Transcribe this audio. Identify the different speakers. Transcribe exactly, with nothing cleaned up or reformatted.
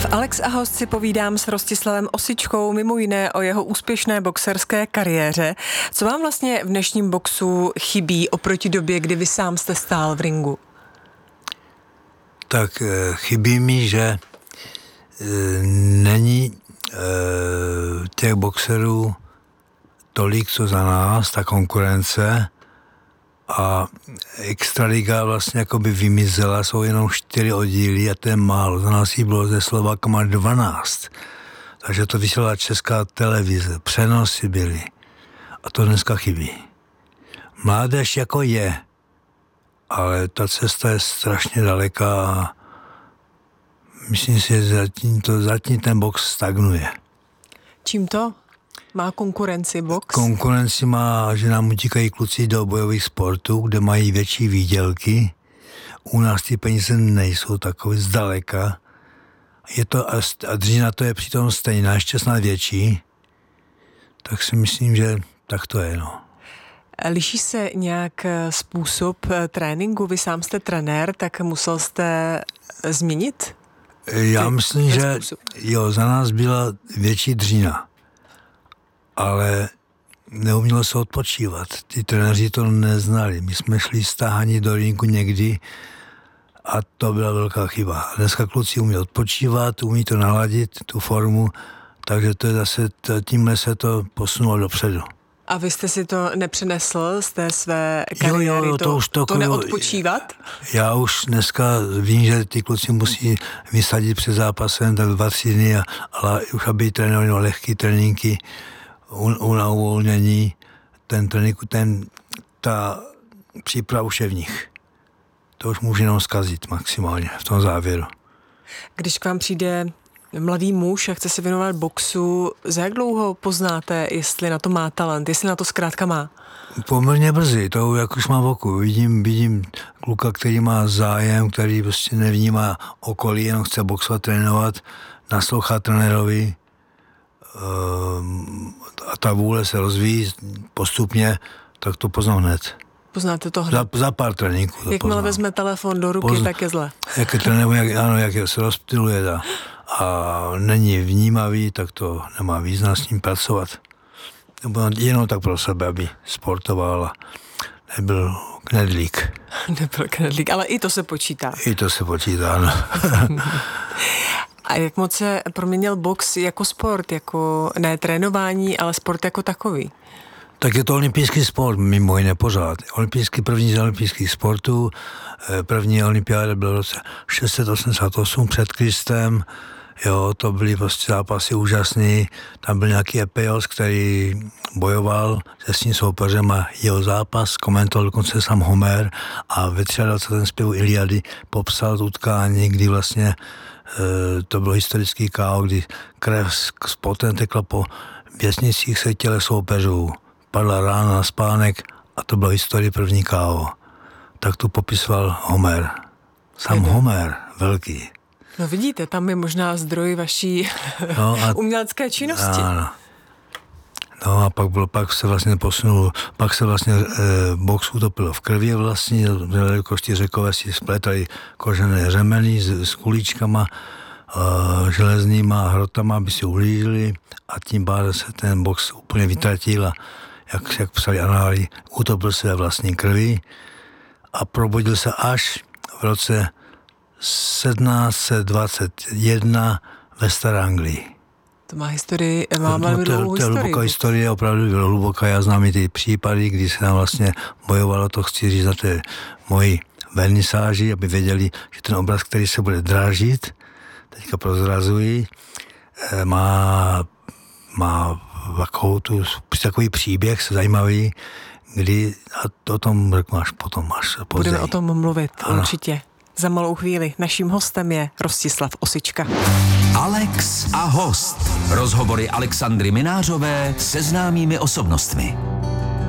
Speaker 1: V Alex a host si povídám s Rostislavem Osičkou mimo jiné o jeho úspěšné boxerské kariéře. Co vám vlastně v dnešním boxu chybí oproti době, kdy vy sám jste stál v ringu?
Speaker 2: Tak chybí mi, že není těch boxerů tolik, co za nás, ta konkurence, a extraliga vlastně jako by vymizela, jsou jenom čtyři oddíly a to je málo. Za nás jí bylo ze Slovákama dvanáct. Takže to vysílala Česká televize, přenosy byly. A to dneska chybí. Mládež jako je, ale ta cesta je strašně daleká a myslím si, že zatím, to, zatím ten box stagnuje.
Speaker 1: Čím to? Má konkurenci box?
Speaker 2: Konkurenci má, že nám utíkají kluci do bojových sportů, kde mají větší výdělky. U nás ty peníze nejsou takové zdaleka. Je to, a dřína to je přitom stejná, ještě snad větší. Tak si myslím, že tak to je, no.
Speaker 1: Liší se nějak způsob tréninku? Vy sám jste trenér, tak musel jste změnit?
Speaker 2: Já myslím, že způsob. Jo, za nás byla větší dřína. Ale neumělo se odpočívat. Ty trenéři to neznali. My jsme šli stáhaní do rinku někdy a to byla velká chyba. A dneska kluci umí odpočívat, umí to naladit, tu formu, takže to je zase, tímhle se to posunulo dopředu.
Speaker 1: A vy jste si to nepřenesl z té své kariéry,
Speaker 2: jo, jo, to,
Speaker 1: to,
Speaker 2: už to,
Speaker 1: to neodpočívat?
Speaker 2: Já už dneska vím, že ty kluci musí vysadit před zápasem tak dva, tři dny, ale už aby trénovali lehký tréninky, na uvolnění, ten trénink, ten, ta příprava už je v nich. To už může jenom zkazit maximálně v tom závěru.
Speaker 1: Když k vám přijde mladý muž a chce se věnovat boxu, za jak dlouho poznáte, jestli na to má talent, jestli na to zkrátka má?
Speaker 2: Poměrně brzy, to jak už mám v oku. Vidím, vidím kluka, který má zájem, který prostě nevnímá okolí, jenom chce boxovat, trénovat, naslouchá trenérovi, a ta vůle se rozvíjí postupně, tak to poznám hned.
Speaker 1: Poznáte to hned?
Speaker 2: Za, za pár tréninků.
Speaker 1: Jakmile vezme telefon do ruky, Pozna, tak je zle.
Speaker 2: Jak je trénink, jak, ano, jak se rozptyluje a, a není vnímavý, tak to nemá význam s ním pracovat. Nebo jenom tak pro sebe, aby sportoval a nebyl knedlík.
Speaker 1: Nebyl knedlík, ale i to se počítá.
Speaker 2: I to se počítá, ano.
Speaker 1: A jak moc se proměnil box jako sport, jako ne trénování, ale sport jako takový?
Speaker 2: Tak je to olympijský sport, mimo jiné pořád. Olympijský, první z olympijských sportů, první olympiáda byla v roce šest set osmdesát osm před Kristem, jo, to byly prostě zápasy úžasný, tam byl nějaký Epeios, který bojoval se svým soupeřem a jeho zápas komentoval dokonce sám Homer a ve dvacátém třetím zpěvu Iliady popsal utkání, kdy vlastně to bylo historický ká ó, kdy krev s potem tekla po věznicích se těle soupeřů. Padla rána na spánek a to bylo historie první ká ó. Tak to popisoval Homer. Sám Jde. Homer, velký.
Speaker 1: No vidíte, tam je možná zdroj vaší no a, umělecké činnosti.
Speaker 2: Ano. No a pak, bylo, pak se vlastně posunul, pak se vlastně e, box utopil v krvi vlastně, velikosti Řekové si splétali kožené řemeny s, s kulíčkama, e, železnýma hrotama, aby si uhlížili a tím pádem se ten box úplně vytratil a jak, jak psali anály, utopil se ve vlastní krvi a probudil se až v roce sedmnáct set dvacet jedna ve Staré Anglii.
Speaker 1: To má historii, má velmi
Speaker 2: no,
Speaker 1: dlouhou historii.
Speaker 2: To je hluboká historie, opravdu hluboká. Já znám i ty případy, kdy se nám vlastně bojovalo, to chci říct na té moji vernisáži, aby věděli, že ten obraz, který se bude dražit, teďka prozrazují, má, má takovou tu, takový příběh zajímavý, kdy, a o tom řeknu až potom, až později.
Speaker 1: Budeme o tom mluvit, ano. Určitě. Za malou chvíli. Naším hostem je Rostislav Osička.
Speaker 3: Alex a host. Rozhovory Alexandry Minářové se známými osobnostmi.